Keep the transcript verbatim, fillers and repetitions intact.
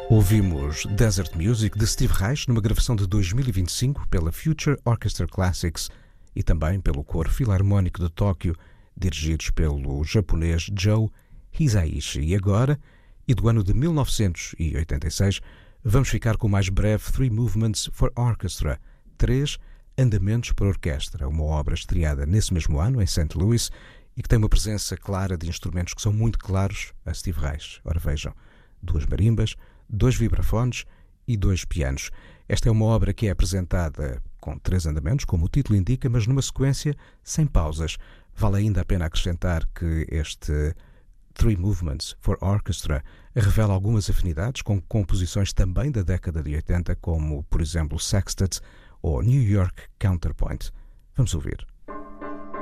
Ouvimos Desert Music de Steve Reich numa gravação de dois mil e vinte e cinco pela Future Orchestra Classics e também pelo Coro Filarmónico de Tóquio, dirigidos pelo japonês Joe Hisaishi. E agora, e do ano de mil novecentos e oitenta e seis, vamos ficar com o mais breve Three Movements for Orchestra, Três Andamentos para Orquestra, uma obra estreada nesse mesmo ano em Saint Louis e que tem uma presença clara de instrumentos que são muito claros a Steve Reich. Ora vejam, duas marimbas, dois vibrafones e dois pianos. Esta é uma obra que é apresentada com três andamentos, como o título indica, mas numa sequência sem pausas. Vale ainda a pena acrescentar que este Three Movements for Orchestra revela algumas afinidades com composições também da década de oitenta, como, por exemplo, Sextet ou New York Counterpoint. Vamos ouvir.